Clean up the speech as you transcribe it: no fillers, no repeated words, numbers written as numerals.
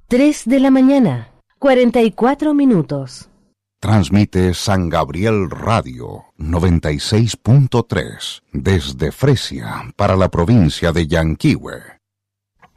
3 de la mañana, 44 minutos. Transmite San Gabriel Radio 96.3 desde Fresia para la provincia de Yanquihue.